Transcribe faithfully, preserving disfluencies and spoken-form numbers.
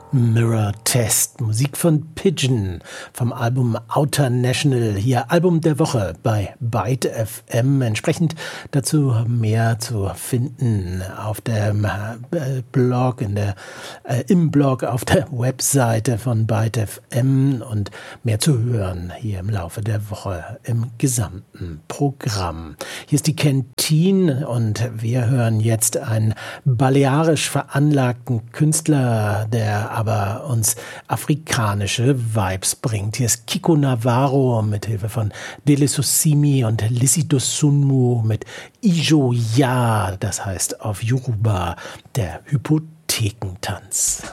Mirror Test, Musik von Pigeon vom Album Outer National, hier Album der Woche bei Byte F M. Entsprechend dazu mehr zu finden auf dem Blog, in der, äh, im Blog, auf der Webseite von Byte F M und mehr zu hören hier im Laufe der Woche im gesamten Programm. Hier ist die Kentine und wir hören jetzt einen balearisch veranlagten Künstler, der aber uns afrikanische Vibes bringt. Hier ist Kiko Navarro mit Hilfe von Dele Sosimi und Lissi Dosunmu mit Ijo Ya, das heißt auf Yoruba der Hypothekentanz.